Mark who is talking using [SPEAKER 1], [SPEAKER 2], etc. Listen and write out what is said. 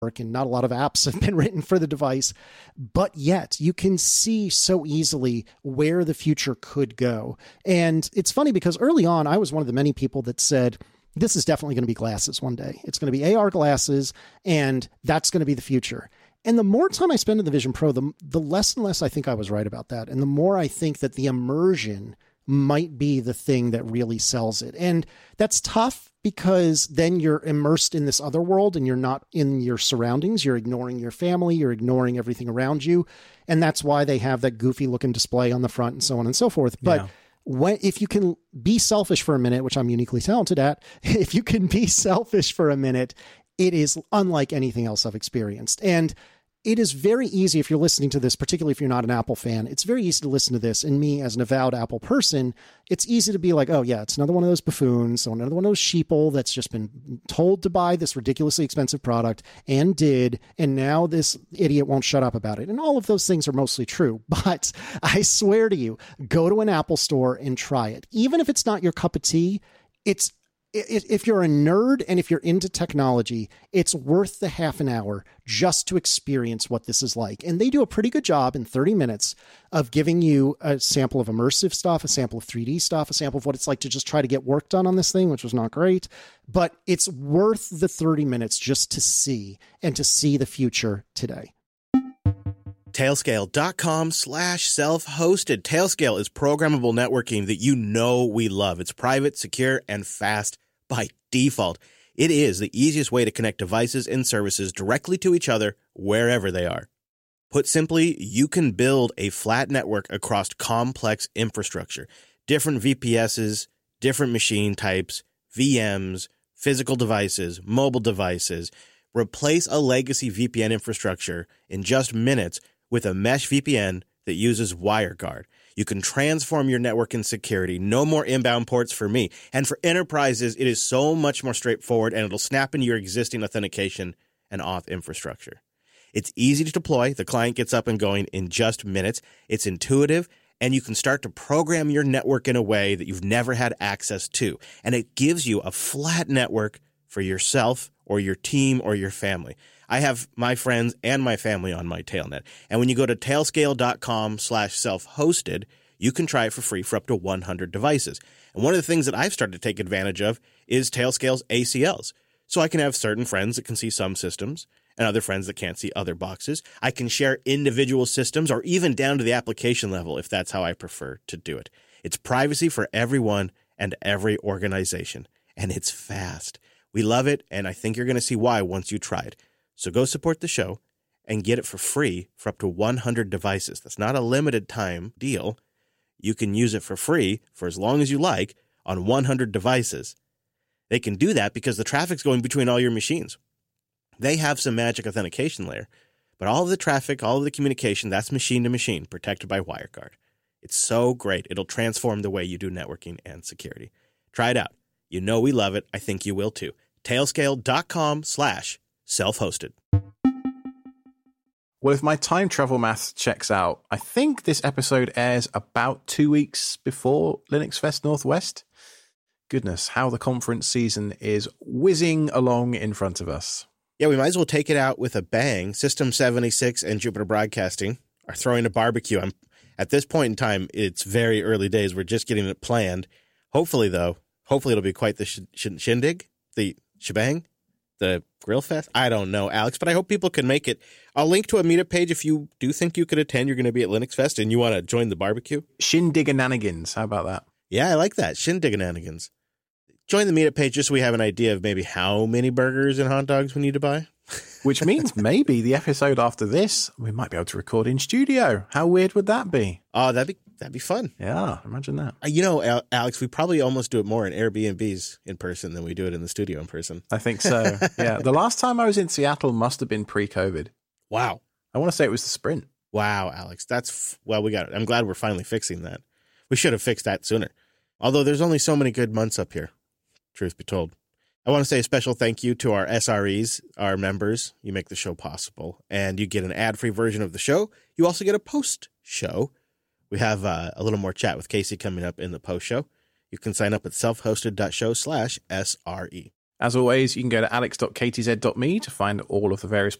[SPEAKER 1] and not a lot of apps have been written for the device, but yet you can see so easily where the future could go. And it's funny because early on, I was one of the many people that said, this is definitely going to be glasses one day. It's going to be AR glasses, and that's going to be the future. And the more time I spend in the Vision Pro, the less and less I think I was right about that. And the more I think that the immersion might be the thing that really sells it. And that's tough because then you're immersed in this other world and you're not in your surroundings. You're ignoring your family. You're ignoring everything around you. And that's why they have that goofy looking display on the front and so on and so forth. But if you can be selfish for a minute, which I'm uniquely talented at, if you can be selfish for a minute, it is unlike anything else I've experienced. And it is very easy, if you're listening to this, particularly if you're not an Apple fan, it's very easy to listen to this. And me, as an avowed Apple person, it's easy to be like, oh, yeah, it's another one of those buffoons, so another one of those sheeple that's just been told to buy this ridiculously expensive product and did, and now this idiot won't shut up about it. And all of those things are mostly true. But I swear to you, go to an Apple store and try it. Even if it's not your cup of tea, if you're a nerd and if you're into technology, it's worth the half an hour just to experience what this is like. And they do a pretty good job in 30 minutes of giving you a sample of immersive stuff, a sample of 3D stuff, a sample of what it's like to just try to get work done on this thing, which was not great. But it's worth the 30 minutes just to see and to see the future today.
[SPEAKER 2] Tailscale.com/self-hosted. Tailscale is programmable networking that you know we love. It's private, secure, and fast by default. It is the easiest way to connect devices and services directly to each other wherever they are. Put simply, you can build a flat network across complex infrastructure, different VPSs, different machine types, VMs, physical devices, mobile devices. Replace a legacy VPN infrastructure in just minutes with a mesh VPN that uses WireGuard. You can transform your network and security. No more inbound ports for me. And for enterprises, it is so much more straightforward, and it'll snap into your existing authentication and auth infrastructure. It's easy to deploy. The client gets up and going in just minutes. It's intuitive, and you can start to program your network in a way that you've never had access to. And it gives you a flat network for yourself or your team or your family. I have my friends and my family on my Tailnet. And when you go to tailscale.com/self-hosted, you can try it for free for up to 100 devices. And one of the things that I've started to take advantage of is Tailscale's ACLs. So I can have certain friends that can see some systems and other friends that can't see other boxes. I can share individual systems or even down to the application level if that's how I prefer to do it. It's privacy for everyone and every organization. And it's fast. We love it, and I think you're going to see why once you try it. So go support the show and get it for free for up to 100 devices. That's not a limited time deal. You can use it for free for as long as you like on 100 devices. They can do that because the traffic's going between all your machines. They have some magic authentication layer, but all of the traffic, all of the communication, that's machine to machine, protected by WireGuard. It's so great. It'll transform the way you do networking and security. Try it out. You know we love it. I think you will too. Tailscale.com/self-hosted.
[SPEAKER 3] Well, if my time travel math checks out, I think this episode airs about 2 weeks before Linux Fest Northwest. Goodness, how the conference season is whizzing along in front of us.
[SPEAKER 2] Yeah, we might as well take it out with a bang. System 76 and Jupiter Broadcasting are throwing a barbecue. At this point in time, it's very early days. We're just getting it planned. Hopefully it'll be quite the shindig, the shebang, the grill fest. I don't know, Alex, but I hope people can make it. I'll link to a meetup page if you do think you could attend. You're going to be at Linux Fest and you want to join the barbecue.
[SPEAKER 3] Shindigananigans. How about that?
[SPEAKER 2] Yeah, I like that. Shindigananigans. Join the meetup page just so we have an idea of maybe how many burgers and hot dogs we need to buy.
[SPEAKER 3] Which means maybe the episode after this, we might be able to record in studio. How weird would that be?
[SPEAKER 2] Oh, that'd be fun.
[SPEAKER 3] Yeah, imagine that.
[SPEAKER 2] You know, Alex, we probably almost do it more in Airbnbs in person than we do it in the studio in person.
[SPEAKER 3] I think so. Yeah. The last time I was in Seattle must have been pre-COVID.
[SPEAKER 2] Wow.
[SPEAKER 3] I want to say it was the Sprint.
[SPEAKER 2] Wow, Alex. We got it. I'm glad we're finally fixing that. We should have fixed that sooner. Although there's only so many good months up here, truth be told. I want to say a special thank you to our SREs, our members. You make the show possible, and you get an ad-free version of the show. You also get a post-show. We have a little more chat with Casey coming up in the post-show. You can sign up at selfhosted.show/SRE.
[SPEAKER 3] As always, you can go to alex.ktz.me to find all of the various